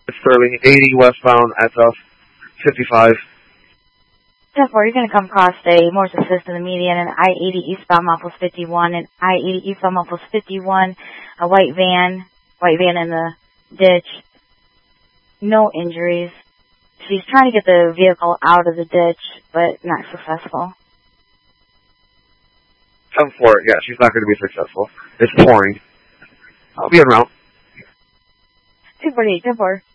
Sterling, 80 westbound at 55. 10-4, you're going to come across a Morse assist in the median and I-80 eastbound Muffles 51 and I-80 eastbound Muffles 51, a white van in the ditch. No injuries. She's trying to get the vehicle out of the ditch, but not successful. 10-4, yeah, she's not going to be successful. It's pouring. I'll be en route. 248, 10-4.